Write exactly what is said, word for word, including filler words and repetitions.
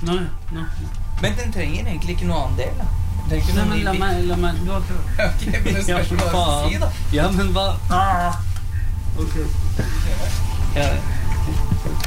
Nei, nei. Men den trenger egentlig ikke noe annen del, da. Nei, men la meg, la meg, du har prøvd. Ok, men det skal ikke bare si, da. Ja, men hva? Ah. Ok. Ja,